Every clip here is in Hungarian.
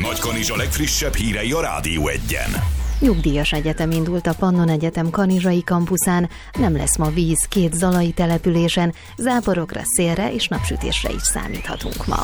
Nagykanizsa legfrissebb hírei a Rádió Egyen. Nyugdíjas egyetem indult a Pannon Egyetem kanizsai kampuszán, nem lesz ma víz 2 zalai településen, záporokra, szélre és napsütésre is számíthatunk ma.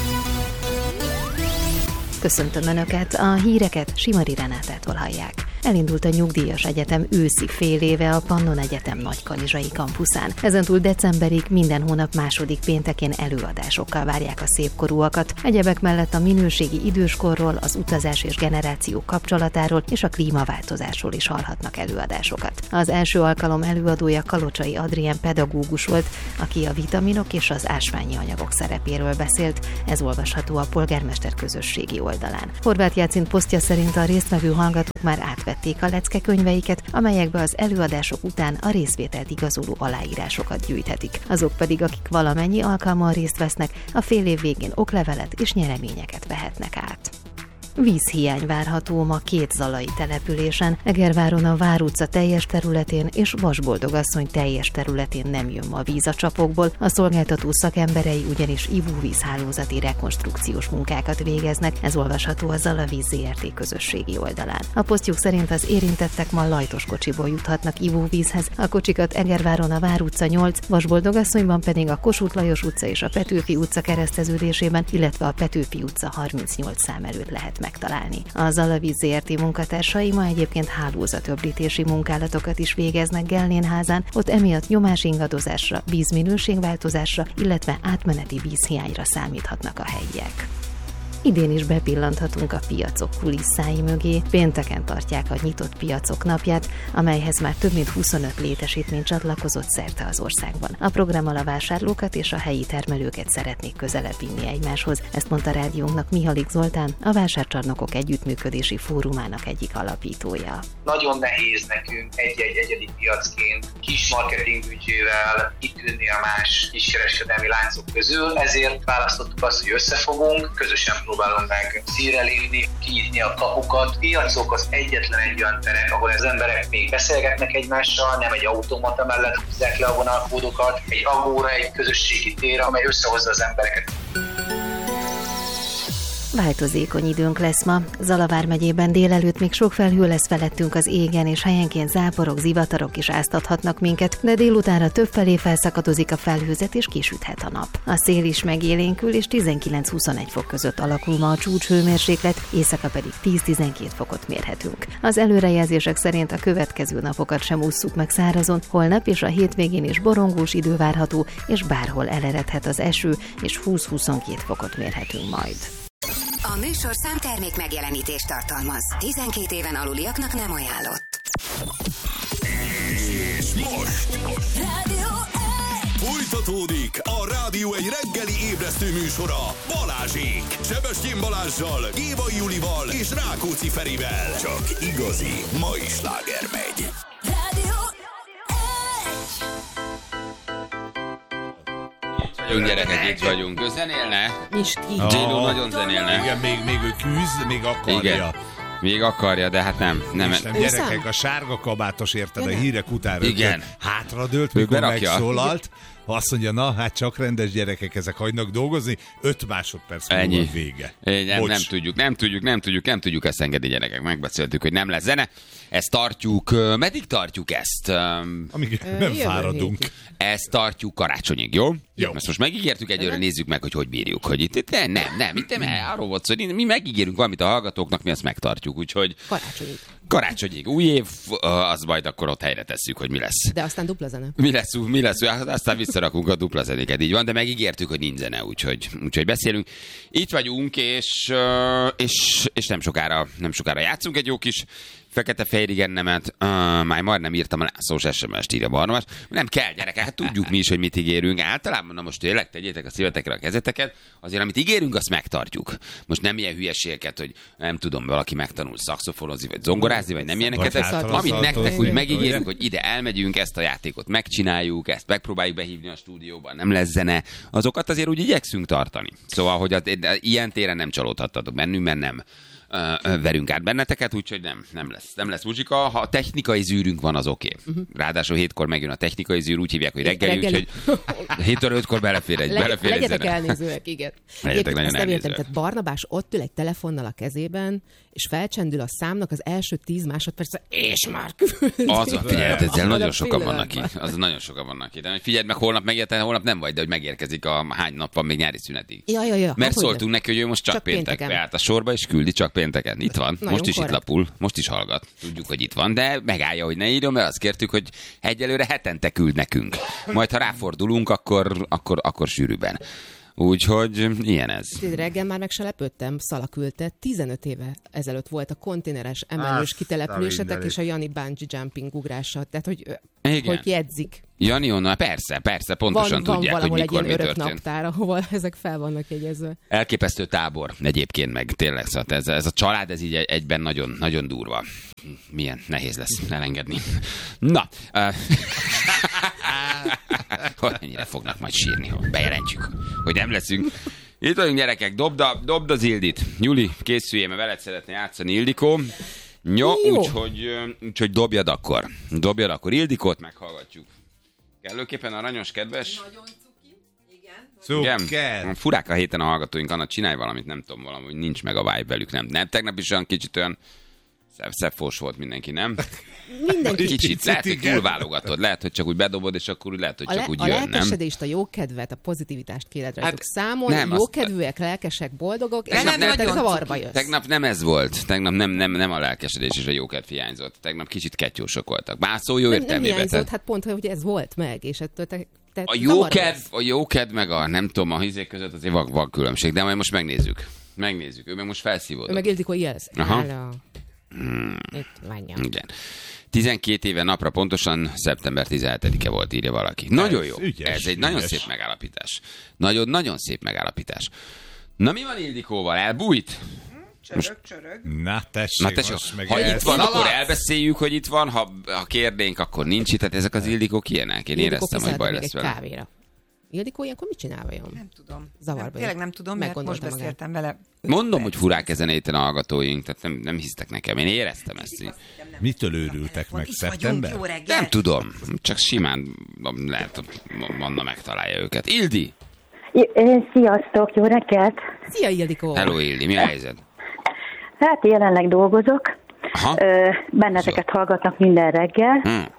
Köszöntöm Önöket, a híreket Simari Renátától hallják. Elindult a Nyugdíjas Egyetem őszi féléve a Pannon Egyetem nagykanizsai kampuszán. Ezentúl decemberig minden hónap második péntekén előadásokkal várják a szépkorúakat. Egyebek mellett a minőségi időskorról, az utazás és generációk kapcsolatáról és a klímaváltozásról is hallhatnak előadásokat. Az első alkalom előadója Kalocsai Adrien pedagógus volt, aki a vitaminok és az ásványi anyagok szerepéről beszélt. Ez olvasható a polgármester közösségi oldalán. Horváth Jácint posztja szerint a résztvevő hallgatók már átvették a leckekönyveiket, amelyekbe az előadások után a részvételt igazoló aláírásokat gyűjthetik. Azok pedig, akik valamennyi alkalommal részt vesznek, a fél év végén oklevelet és nyereményeket vehetnek át. Vízhiány várható ma 2 zalai településen. Egerváron a Vár utca teljes területén és Vasboldogasszony teljes területén nem jön ma víz a csapokból. A szolgáltató szakemberei ugyanis ivóvízhálózati rekonstrukciós munkákat végeznek, ez olvasható a Zalavíz Zrt. Közösségi oldalán. A posztjuk szerint az érintettek ma lajtos kocsiból juthatnak ivóvízhez. A kocsikat Egerváron a Vár utca 8, Vasboldogasszonyban pedig a Kossuth Lajos utca és a Petőfi utca kereszteződésében, illetve a Petőfi utca 38 szám előtt lehet megtalálni. A Zalavíz Zrt. Munkatársai ma egyébként hálózatöblítési munkálatokat is végeznek Gellénházán, ott emiatt nyomásingadozásra, vízminőségváltozásra, illetve átmeneti vízhiányra számíthatnak a helyiek. Idén is bepillanthatunk a piacok kulisszái mögé. Pénteken tartják a nyitott piacok napját, amelyhez már több mint 25 létesítmény csatlakozott szerte az országban. A programmal a vásárlókat és a helyi termelőket szeretnék közelebb vinni egymáshoz. Ezt mondta rádiónknak Mihalik Zoltán, a Vásárcsarnokok Együttműködési Fórumának egyik alapítója. Nagyon nehéz nekünk egy-egy egyedi piacként kis marketingbüdzsével kitűnni a más kiskereskedelmi láncok közül, ezért választottuk azt, hogy összefogunk, közösen próbálom meg színre lépni, kinyitni a kapukat. Piacok az egyetlen egy olyan terek, ahol az emberek még beszélgetnek egymással, nem egy automata mellett húzzák le a vonalkódokat, egy agóra, egy közösségi tér, amely összehozza az embereket. Változékony időnk lesz ma. Zalavár megyében délelőtt még sok felhő lesz felettünk az égen, és helyenként záporok, zivatarok is áztathatnak minket, de délutánra többfelé felszakadozik a felhőzet és kisüthet a nap. A szél is megélénkül, és 19-21 fok között alakul ma a csúcshőmérséklet, éjszaka pedig 10-12 fokot mérhetünk. Az előrejelzések szerint a következő napokat sem ússzuk meg szárazon, holnap és a hétvégén is borongós idő várható, és bárhol eleredhet az eső, és 20-22 fokot mérhetünk majd. A műsorszám termék megjelenítést tartalmaz. 12 éven aluliaknak nem ajánlott. És most Rádió Egy! folytatódik a Rádió Egy reggeli ébresztő műsora Balázsék. Sebestyén Balázssal, Gévai Julival és Rákóczi Ferivel. Csak igazi mai sláger megy. Rádió Egy! Gyerekek, itt vagyunk. Ő zenélne? Miski. J-Lo nagyon zenélne. Igen, még ő küzd, még akarja. Igen. Még akarja, de hát nem. És nem gyerekek, a sárga kabátos, érted, a hírek után rögtön hátradőlt, mikor berakja. megszólalt. Azt mondja, na, hát csak rendes gyerekek, ezek hagynak dolgozni, 5 másodperc múlva vége. Nem tudjuk ezt engedni, gyerekek. Megbeszéltük, hogy nem lesz zene. Ezt tartjuk, meddig tartjuk ezt? Amíg nem fáradunk. Ezt tartjuk karácsonyig, jó? Jó. Ezt most megígértük egyőre, nézzük meg, hogy bírjuk. Hogy itt nem, itt arról volt szó, mi megígérünk valamit a hallgatóknak, mi ezt megtartjuk, úgyhogy... Karácsonyig. Új év, az majd akkor ott helyre tesszük, hogy mi lesz. De aztán dupla zene. Mi lesz, aztán visszarakunk a dupla zenéket, így van, de megígértük, hogy nincs zene, úgyhogy beszélünk. Itt vagyunk, és nem sokára játszunk egy jó kis fekete-fehér nemet. Már majdnem írtam a Lászlós SMS-t, írja Barnabás. Nem kell, gyerekek, hát tudjuk mi is, hogy mit ígérünk. Általában, na most tényleg tegyétek a szívetekre a kezeteket, azért amit ígérünk, azt megtartjuk. Most nem ilyen hülyeségeket, hogy nem tudom, valaki megtanul szaxofonozni, vagy zongorázni, vagy nem ilyeneket. Amit nektek úgy megígérünk, hogy ide elmegyünk, ezt a játékot megcsináljuk, ezt megpróbáljuk behívni a stúdióban, nem lesz zene, azokat azért úgy igyekszünk tartani. Szóval, hogy ilyen téren nem csalódhattatok bennünk, mert nem verünk át benneteket, úgyhogy nem lesz muzsika. Ha a technikai zűrünk van, az oké. Ráadásul 7-kor megjön a technikai zűr, úgy hívják, hogy reggeli, úgyhogy 7-től 5-kor belefér egy Legyetek elnézőek, igen. Legyetek nagyon elnézőek. Tehát Barnabás ott ül egy telefonnal a kezében, és felcsendül a számnak az első 10 másodpercre, és már küldi. Figyelj, ezzel nagyon sokan vannak itt. Az nagyon sokan vannak itt. De figyeld meg, holnap nem vagy, de hogy megérkezik hány nap van még nyári szünetig. Ja. Mert szóltunk neki, hogy ő most csak péntek. Beállt a sorba, és küldi csak pénteken. Itt van. Most is itt lapul. Most is hallgat. Tudjuk, hogy itt van, de megállja, hogy ne írjon, mert azt kértük, hogy egyelőre hetente küld nekünk. Majd, ha ráfordulunk, akkor sűrűbben. Úgyhogy ilyen ez. Reggel már meg se lepődtem, Szala küldte, 15 éve ezelőtt volt a konténeres emelős kitelepülésetek és a Jani bungee jumping ugrása. Tehát, hogy jegyzik. Jani onnan, persze, pontosan van tudják, hogy mikor mi történt. Van valahol egy ilyen örök naptár, ahol ezek fel vannak jegyezve. Elképesztő tábor egyébként meg, tényleg, szóval ez a család, ez így egyben nagyon, nagyon durva. Milyen nehéz lesz elengedni. Na, hogy mennyire fognak majd sírni, ha bejelentjük, hogy nem leszünk. Itt vagyunk, gyerekek, dobd az Ildit. Juli, készülj, mert veled szeretné játszani, Ildikó. Jó. Úgyhogy dobjad akkor. Ildikót meghallgatjuk. Kellőképpen aranyos, kedves? Nagyon cuki, igen. Igen. Furák a héten a hallgatóink, Anna, csinálj valamit, nem tudom, valahogy nincs meg a vibe velük, nem. Tegnap is olyan kicsit olyan szebb-fós volt mindenki, nem? Mindenki. Kicsit, lehet, hogy túlválogatod, lehet, hogy csak úgy bedobod, és akkor lehet, hogy csak úgy jön, nem? A lelkesedést, a jókedvet, a pozitivitást kéred rajtuk számon, jókedvűek, lelkesek, boldogok, és te zavarba jössz. Tegnap nem ez volt. Tegnap nem a lelkesedés és a jókedv hiányzott. Tegnap kicsit ketyósok voltak. Bár szó jó értelmében. Nem hiányzott, hát pont, hogy ez volt meg, és ettől te a jókedv meg a nem tudom, a hizék között azért van különbség, de majd most megnézzük. Ő meg most felszívódott. Ő meg Ildikó jelz. Itt vagyok. Igen. 12 éve napra pontosan szeptember 17-e volt, írja valaki. Nagyon jó. Ez egy nagyon szép megállapítás. Nagyon szép megállapítás. Na mi van Ildikóval? Elbújt? Csörög. Na tessék. Ha itt van, akkor elbeszéljük, hogy itt van. Ha kérnénk, akkor nincs itt. Tehát ezek az Ildikók ilyenek. Én éreztem, hogy baj lesz vele. Kávéra. Ildikó ilyenkor mit csinál vajon? Nem tudom. Zavarba. Tényleg nem tudom, mert most beszéltem vele. Mondom, hogy furák ezen héten a hallgatóink, tehát nem hisztek nekem. Én éreztem ezt. Mitől őrültek meg? Szeptember? Nem tudom. Csak simán lehet, Manna megtalálja őket. Ildi! Sziasztok, jó reggelt! Szia, Ildikó! Hello, Ildi, mi a helyzet? Hát jelenleg dolgozok. Benneteket hallgatnak minden reggel.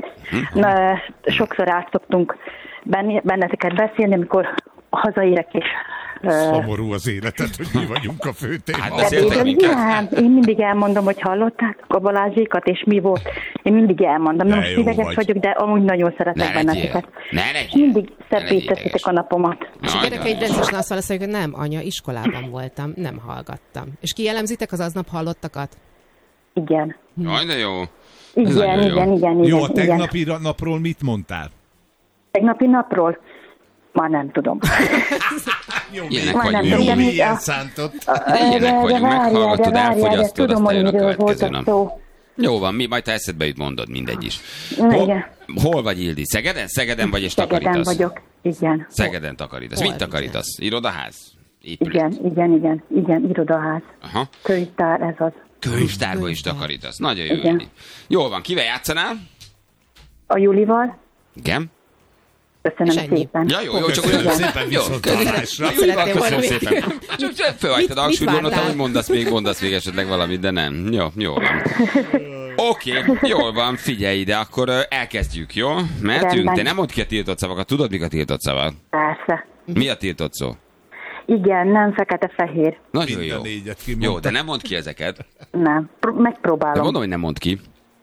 Sokszor át szoktunk benneteket beszélni, amikor hazaérek és... Szomorú az életet, hogy mi vagyunk a fő téma. Én mindig elmondom, hogy hallották a Balázsékat, és mi volt. Én mindig elmondom. Nem most ideges vagyok, de amúgy nagyon szeretek benneteket. Mindig szebbé teszitek a napomat. És a gyerek egy rendszeresen azt válaszolja, hogy nem, anya, iskolában voltam, nem hallgattam. És kijellemzitek az aznap hallottakat? Igen. Jaj, de jó. Igen. Jó, a tegnapi napról mit mondtál? Tegnapi napról? Már nem tudom. Ilyenek vagyunk. Jó, ilyen szántott. Ilyenek vagyunk, meghallgatod, elfogyasztod, aztán jön a következő nap. Jó van, majd te eszedbe jut, mondod, mindegy is. Hol vagy, Ildi? Szegeden vagy és takarítasz? Szegeden vagyok, igen. Szegeden takarítasz. Mit takarítasz? Irodaház? Igen, irodaház. Aha. Könyvtár, ez az. Könyvtárba is takarítasz. Nagyon jó, Ildi. Jól van, kivel játszanál? A Julival. Igen. Köszönöm szépen. Ja, jó, csak olyan szépen viszontlátásra. Köszönöm szépen. Csak fölhagytad a hangsúlyt, gondoltam, hogy mondasz még esetleg valamit, de nem. Jó van. Oké, jól van, figyelj ide, akkor elkezdjük, jó? Mehetünk, te nem mondd ki a tiltott szavakat, tudod, mik a tiltott szavak? Persze. Mi a tiltott szó? Igen, nem fekete-fehér. Nagyon jó. Jó, de nem mondd ki ezeket. Nem, megpróbálom. De mondom, hogy nem mondd ki.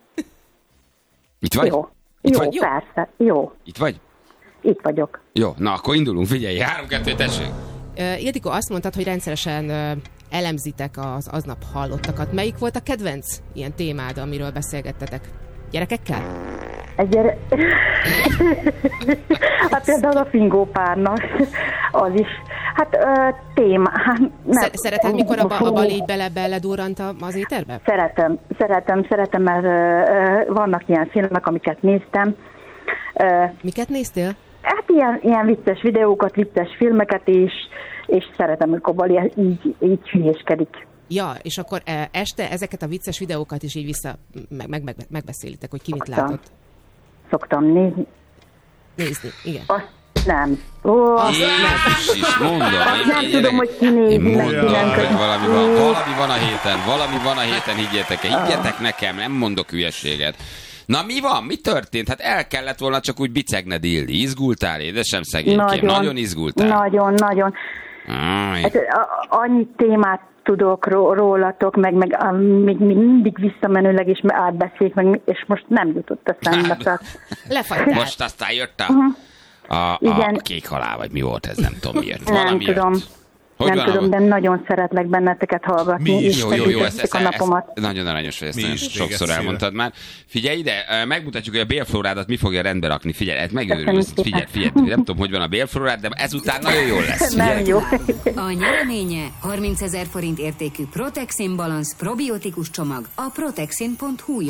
Itt vagy? Jó, persze, jó. Itt vagy? Itt vagyok. Jó, na akkor indulunk, figyelj, 3-2, tessék. Ildikó, azt mondtad, hogy rendszeresen elemzitek az aznap hallottakat. Melyik volt a kedvenc ilyen témád, amiről beszélgettetek? Gyerekekkel? Hát például a fingópárnak, az is. Hát téma. Szereted, mikor a bal így beledurrant az éterbe? Szeretem, mert vannak ilyen filmek, amiket néztem. Miket néztél? Hát ilyen vicces videókat, vicces filmeket is, és szeretem, amikor Bali így hülyéskedik. Ja, és akkor este ezeket a vicces videókat is így vissza megbeszélitek, hogy ki mit látott. Szoktam nézni. Igen. Nem. Jézus, mondom. Nem tudom, hogy ki nézi, meg ki nem. Valami van a héten, higgyetek nekem, nem mondok hülyeséget. Na mi van? Mi történt? Hát el kellett volna csak úgy bicegned, Ildi. Izgultál, édesem szegénykém? Nagyon izgultál? Nagyon. Hát, annyi témát tudok rólatok, meg még mindig visszamenőleg is átbeszéljük, meg, és most nem jutott eszembe. Lefagytál. Most aztán jöttem. A kék halál, vagy mi volt ez, nem tudom miért. Nem tudom. Nem tudom, de nagyon szeretlek benneteket hallgatni. Mi is. Jó, ezt nagyon aranyos, hogy ezt sokszor elmondtad már. Figyelj ide, megmutatjuk, hogy a bélflórádat mi fogja rendbe rakni. Figyelj, megőrülsz. Figyelj, nem tudom, hogy van a bélflórád, de ezután nagyon jól lesz. Nem jó. A nyereménye 30 000 forint értékű Protexin Balance probiotikus csomag a protexin.hu